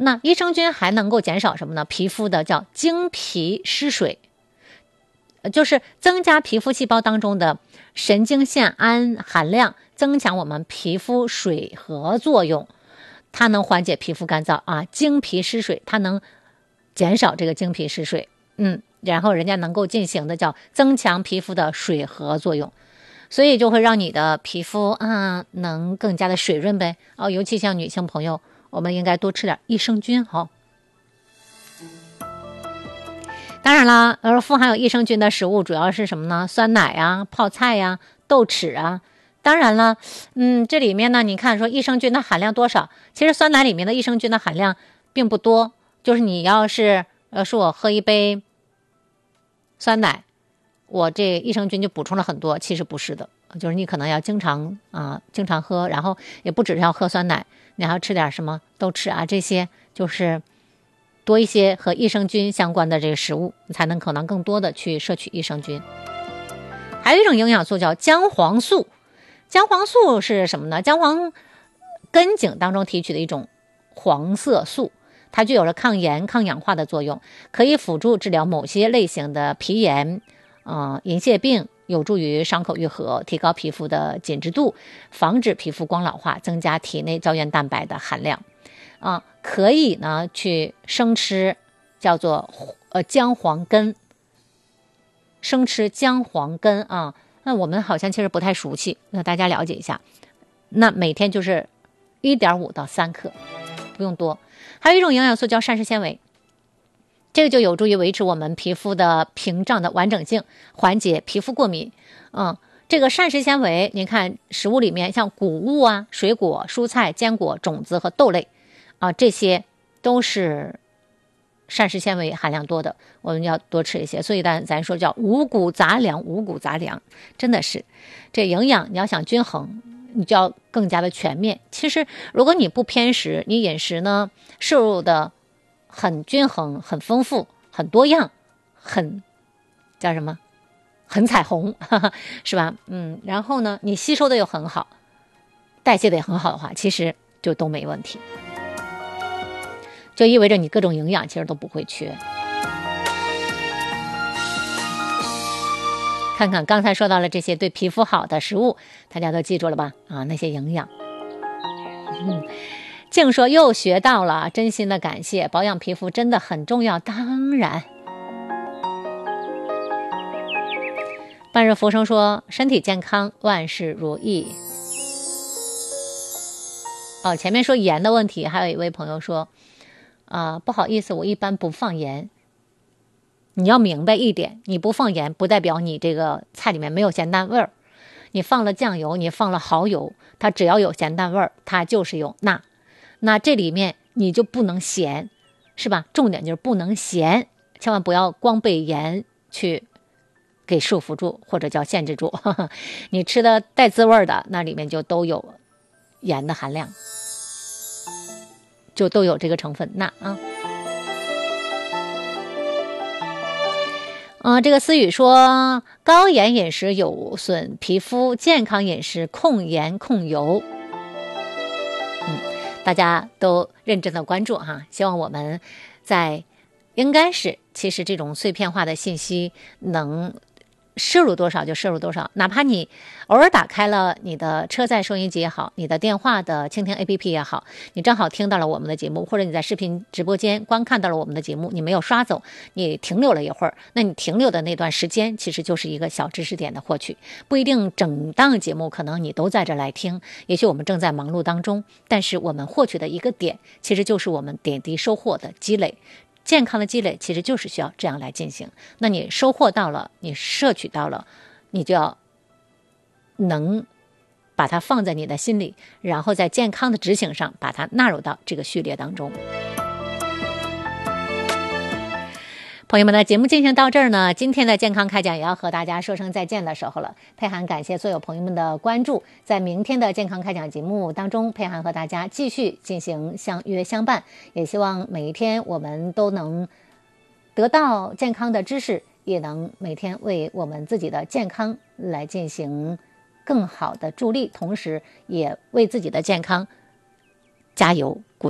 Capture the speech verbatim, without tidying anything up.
那益生菌还能够减少什么呢？皮肤的叫经皮失水，就是增加皮肤细胞当中的神经酰胺含量，增强我们皮肤水合作用，它能缓解皮肤干燥啊，经皮失水，它能减少这个经皮失水，嗯，然后人家能够进行的叫增强皮肤的水合作用，所以就会让你的皮肤啊能更加的水润呗。哦，尤其像女性朋友，我们应该多吃点益生菌哈、哦。当然啦，而富含有益生菌的食物主要是什么呢？酸奶啊、泡菜呀、啊、豆豉啊。当然了，嗯，这里面呢，你看说益生菌的含量多少？其实酸奶里面的益生菌的含量并不多，就是你要是呃说我喝一杯酸奶，我这益生菌就补充了很多，其实不是的，就是你可能要经常啊、呃、经常喝，然后也不只是要喝酸奶，你还要吃点什么豆豉啊，这些就是多一些和益生菌相关的这个食物，你才能可能更多的去摄取益生菌。还有一种营养素叫姜黄素，姜黄素是什么呢？姜黄根茎当中提取的一种黄色素，它具有了抗炎抗氧化的作用，可以辅助治疗某些类型的皮炎、呃、银屑病，有助于伤口愈合，提高皮肤的紧致度，防止皮肤光老化，增加体内胶原蛋白的含量啊，可以呢去生吃叫做呃姜黄根，生吃姜黄根啊，那我们好像其实不太熟悉，那大家了解一下。那每天就是 一点五到三克，不用多。还有一种营养素叫膳食纤维，这个就有助于维持我们皮肤的屏障的完整性，缓解皮肤过敏。嗯，这个膳食纤维，您看食物里面像谷物啊、水果、蔬菜、坚果、种子和豆类啊，这些都是膳食纤维含量多的，我们要多吃一些。所以咱咱说叫五谷杂粮，五谷杂粮真的是这营养，你要想均衡，你就要更加的全面。其实如果你不偏食，你饮食呢摄入的很均衡、很丰富、很多样、很叫什么？很彩虹，哈哈，是吧？嗯，然后呢，你吸收的又很好，代谢的也很好的话，其实就都没问题。就意味着你各种营养其实都不会缺。看看刚才说到了这些对皮肤好的食物，大家都记住了吧？啊，那些营养。嗯，静说又学到了，真心的感谢，保养皮肤真的很重要。当然，半日浮生说身体健康，万事如意。哦，前面说盐的问题，还有一位朋友说啊、呃，不好意思，我一般不放盐。你要明白一点，你不放盐不代表你这个菜里面没有咸淡味儿。你放了酱油，你放了蚝油，它只要有咸淡味儿，它就是有钠。那这里面你就不能咸，是吧？重点就是不能咸，千万不要光被盐去给束缚住或者叫限制住。呵呵，你吃的带滋味的，那里面就都有盐的含量，就都有这个成分钠啊。嗯、呃，这个思雨说高盐饮食有损皮肤，健康饮食控盐控油。嗯，大家都认真的关注哈，希望我们在应该是其实这种碎片化的信息能摄入多少就摄入多少，哪怕你偶尔打开了你的车载收音机也好，你的电话的蜻蜓 A P P 也好，你正好听到了我们的节目，或者你在视频直播间观看到了我们的节目，你没有刷走，你停留了一会儿，那你停留的那段时间其实就是一个小知识点的获取，不一定整档节目可能你都在这来听，也许我们正在忙碌当中，但是我们获取的一个点其实就是我们点滴收获的积累。健康的积累其实就是需要这样来进行，那你收获到了，你摄取到了，你就要能把它放在你的心里，然后在健康的执行上把它纳入到这个序列当中。朋友们的节目进行到这儿呢，今天的健康开讲也要和大家说声再见的时候了。佩涵感谢所有朋友们的关注，在明天的健康开讲节目当中，佩涵和大家继续进行相约相伴，也希望每一天我们都能得到健康的知识，也能每天为我们自己的健康来进行更好的助力，同时也为自己的健康加油鼓